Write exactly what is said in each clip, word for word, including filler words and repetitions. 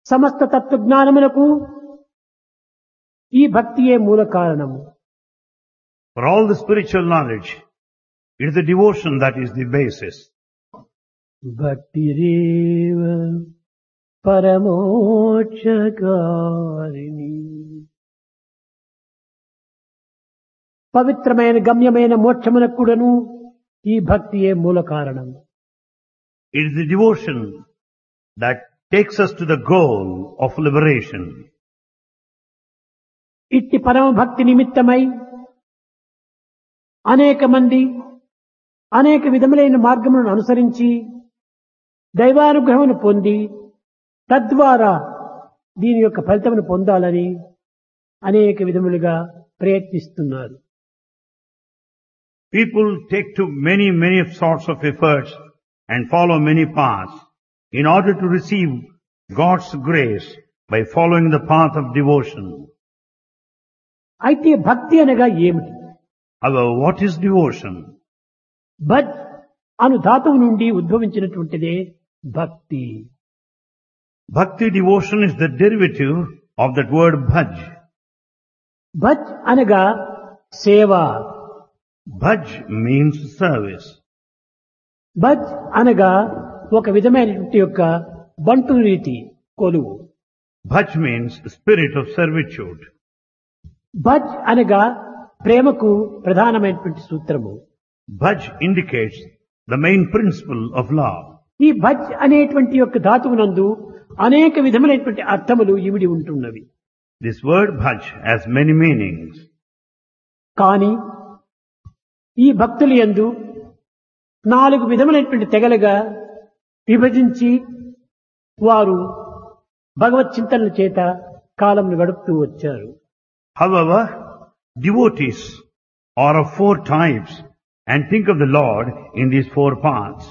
సమస్త తత్వజ్ఞానములకు ఈ భక్తియే మూల కారణము. For all the spiritual knowledge, it is the devotion that is the basis. భక్తిరేవ పరమోక్షకారిణి. పవిత్రమైన గమ్యమైన మోక్షమునకు కూడాను ఈ భక్తియే మూల కారణం. It is the devotion that takes us to the goal of liberation. ఇట్టి పరమ భక్తి నిమిత్తమై అనేక మంది అనేక విధములైన మార్గములను అనుసరించి దైవానుగ్రహమును పొంది తద్వారా దీని యొక్క ఫలితమును పొందాలని అనేక విధములుగా ప్రయత్నిస్తున్నారు. People take to many, many sorts of efforts and follow many paths in order to receive God's grace by following the path of devotion. అయితే భక్తి అనగా ఏమిటి? However, what is devotion? భజ్ అను ధాతువు నుండి ఉద్భవించినటువంటిదే భక్తి. Bhakti devotion is the derivative of that word bhaj. భజ్ అనగా సేవ. Bhaj means service. భజ్ అనగా ఒక విధమైనటువంటి యొక్క బంటు రీతి కొలువు. Bhaj means spirit of servitude. భజ్ అనగా ప్రేమకు ప్రధానమైనటువంటి సూత్రము. Bhaj indicates the main principle of love. ఈ భజ్ అనేటువంటి యొక్క ధాతువునందు అనేక విధములైనటువంటి అర్థములు ఇమిడి ఉంటున్నవి. This word bhaj has many meanings. కానీ ఈ భక్తుల యందు నాలుగు విధములైనటువంటి తెగలుగా విభజించి వారు భగవత్ చింతనల చేత కాలంను గడుపుతూ వచ్చారు. However, devotees are of four types and think of the Lord in these four paths.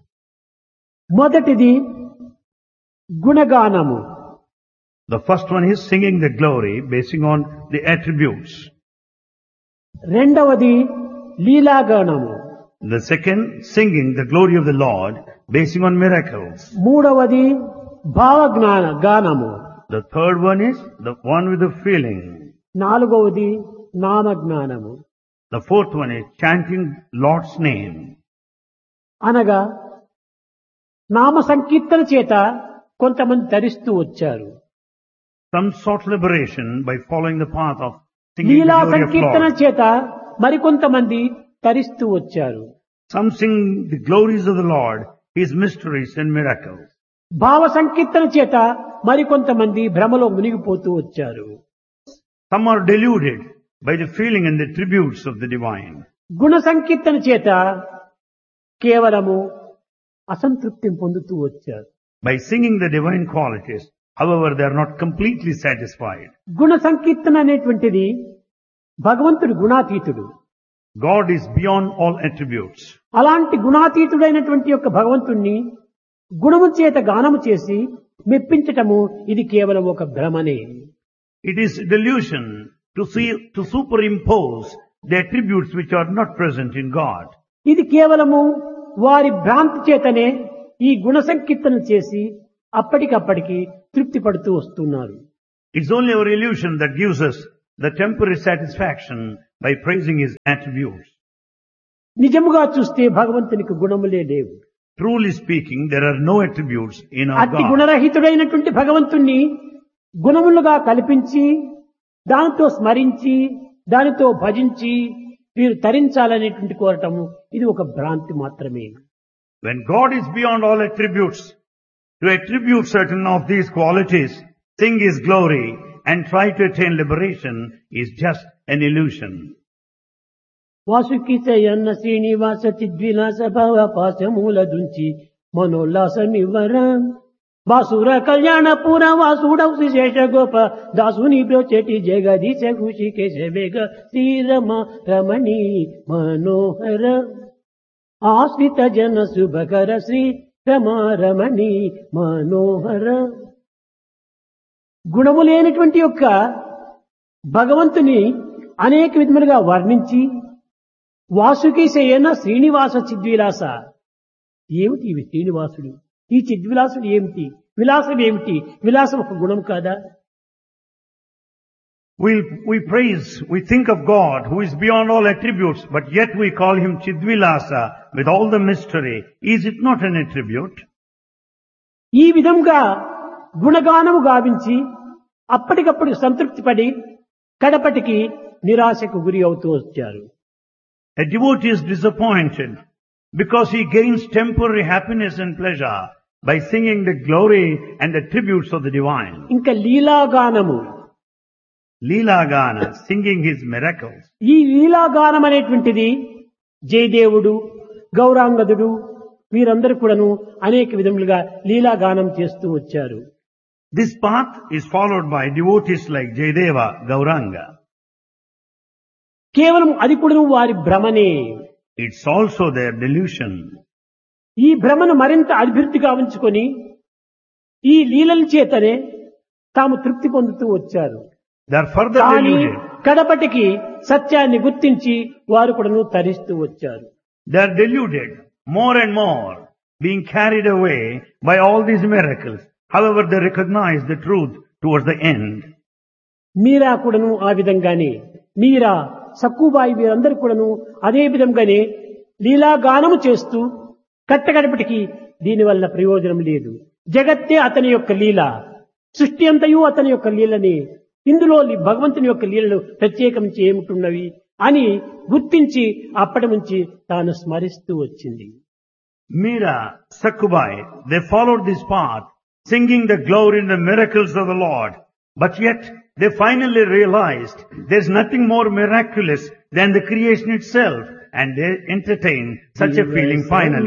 మొదటిది గుణగానము. The first one is singing the glory basing on the attributes. రెండవది లీలాగానము. The second, singing the glory of the Lord basing on miracles. మూడవది భావజ్ఞాన గానము. The third one is the one with the feeling. నాలుగవది నామజ్ఞానము. The fourth one is chanting Lord's name. అనగా నామ సంకీర్తన చేత కొంతమంది ధరిస్తూ వచ్చారు. Some sought liberation by following the path of singing the Leela glory of Sankirtana Lord. చేత మరికొంతమంది తరిస్తూ వచ్చారు. Some sing the glories of the Lord, His mysteries and miracles. భావ సంకీర్తన చేత మరికొంతమంది భ్రమలో మునిగిపోతూ వచ్చారు. Some are deluded by the feeling and the tributes of the divine. గుణ సంకీర్తన చేత కేవలము అసంతృప్తిని పొందుతూ వచ్చారు. By singing the divine qualities, however, they are not completely satisfied. గుణ సంకీర్తన అనేటువంటిది భగవంతుడు గుణాతీతుడు. God is beyond all attributes. అలాంటి గుణాతీతుడైనటువంటి యొక్క భగవంతుణ్ణి గుణము చేత గానము చేసి మెప్పించటము ఇది కేవలం ఒక భ్రమనే. It is delusion to see, to superimpose the attributes which are not present in God. ఇది కేవలము వారి భ్రాంతి చేతనే ఈ గుణ సంకీర్తన చేసి అప్పటికప్పటికి తృప్తి పడుతూ వస్తున్నారు. It's only our illusion that gives us the temporary satisfaction by praising His attributes. నిజముగా చూస్తే భగవంతునికి గుణములే లేవు. Truly speaking, there are no attributes in our అట్టి God. గుణరహితుడైనటువంటి భగవంతుణ్ణి గుణములుగా కల్పించి దానితో స్మరించి దానితో భజించి వీరు తరించాలనేటువంటి కోరటము ఇది ఒక భ్రాంతి మాత్రమే. When God is beyond all attributes, to attribute certain of these qualities, sing His glory and try to attain liberation is just an illusion. Vasuki చయన్న Srinivasa చిద్విలాస భవ పాశమూల దుంచి మనోల్లాసమివ్వర వాసుర కళ్యాణ పుర వాసుడౌ శేష గోప దాసుని బ్రోచెటి జగదీశ ఖుషి కేశవేగ శ్రీరమ రమణి మనోహర ఆశ్రిత జన శుభకర శ్రీ రమారమణి మనోహర. గుణము లేనటువంటి యొక్క భగవంతుని అనేక విధములుగా వర్ణించి వాసుకీశయన శ్రీనివాస చిద్విలాస. ఏమిటి ఇవి శ్రీనివాసుడు? ఈ చిద్విలాసుడు ఏమిటి? విలాసం ఏమిటి? విలాసం ఒక గుణం కాదా? We, we praise, we think of God who is beyond all attributes, but yet we call him Chidvilasa with all the mystery. Is it not an attribute? ఈ విధంగా గుణగానము గావించి అప్పటికప్పుడు సంతృప్తి పడి కడపటికి నిరాశకు గురి అవుతూ వచ్చారు. A devotee is disappointed because he gains temporary happiness and pleasure by singing the glory and attributes of the divine. ఇంకా లీలాగానము, Leelagana, singing his miracles. ఈ లీలాగానం అనేటువంటిది జయదేవుడు, గౌరాంగదుడు వీరందరూ కూడాను అనేక విధములుగా లీలాగానం చేస్తూ వచ్చారు. This path is followed by devotees like Jayadeva, Gauranga. కేవలం అది కూడా వారి భ్రమనే. It's also their delusion. ఈ భ్రమను మరింత అభివృద్ధిగా ఉంచుకొని ఈ లీలల చేతనే తాము తృప్తి పొందుతూ వచ్చారు. They are further కానీ deluded. కడపటికి సత్యాన్ని గుర్తించి వారు కూడాను తరిస్తూ వచ్చారు. They are deluded more and more, being carried away by all these miracles. However, they recognize the truth towards the end. మీరా కూడాను ఆ విధంగానే, మీరా సక్కుబాయి వీరందరూ కూడాను అదే విధంగానే లీలాగానము చేస్తూ కట్టగడపటికి దీనివల్ల ప్రయోజనం లేదు. జగత్తే అతని యొక్క లీల, సృష్టి అంతయు అతని యొక్క లీలని, ఇందులో భగవంతుని యొక్క లీలలు ప్రత్యేకించి ఏమిటున్నవి అని గుర్తించి అప్పటి నుంచి తాను స్మరిస్తూ వచ్చింది. Meera, Sakkubai, they followed this path, singing the glory and the miracles of the Lord. But yet, they finally realized there's nothing more miraculous than the creation itself, and they entertained such a feeling finally.